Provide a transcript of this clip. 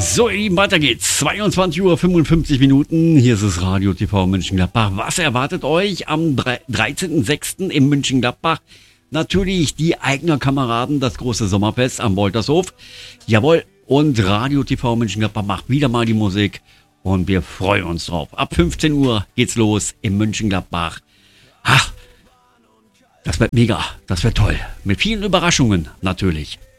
So, ihr Lieben, weiter geht's. 22:55 Uhr. Hier ist es Radio TV Mönchengladbach. Was erwartet euch am 13.06. in Mönchengladbach? Natürlich die Eigner Kameraden, das große Sommerfest am Woltershof. Jawohl, und Radio TV Mönchengladbach macht wieder mal die Musik und wir freuen uns drauf. Ab 15 Uhr geht's los in Mönchengladbach. Ach, das wird mega, das wird toll. Mit vielen Überraschungen natürlich.